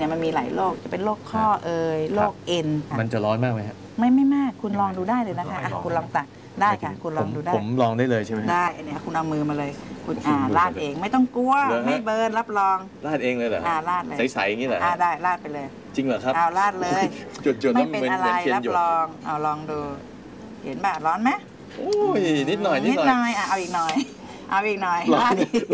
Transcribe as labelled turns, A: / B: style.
A: มันมีหลายโรคจะเป็นโรคข้อโรคเอ็น
B: มันจะร้อนมากไหมครับ
A: ไม่มากคุณลองดูได้เลยนะคะคุณลองตักได้ค่ะคุณลองดูได้
B: ผมลองได้เลยใช่ไหม
A: ได้อันนี้คุณเอามือมาเลยคุณราดเองไม่ต้องกลัวไม่เบิร์นรับรอง
B: ราดเองเลยเหรอ
A: ราดเลย
B: ใสๆอย่างนี้เหรอ
A: ได้ราดไปเลย
B: จริงเหรอครับ
A: ราดเลย
B: จุดๆ
A: ไม่เป็นอะไรรับรองลองดูเห็นแบบร้อนไหม
B: โอ้ยนิดหน่อย
A: เอาอีกหน่อยราดอีก